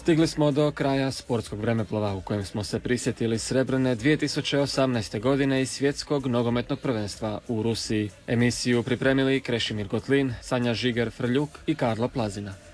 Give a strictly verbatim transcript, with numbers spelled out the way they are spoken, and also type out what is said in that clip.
Stigli smo do kraja sportskog vremeplova u kojem smo se prisjetili srebrne dvije tisuće osamnaeste. godine i svjetskog nogometnog prvenstva u Rusiji. Emisiju pripremili Krešimir Gotlin, Sanja Žiger-Frljuk i Karlo Plazina.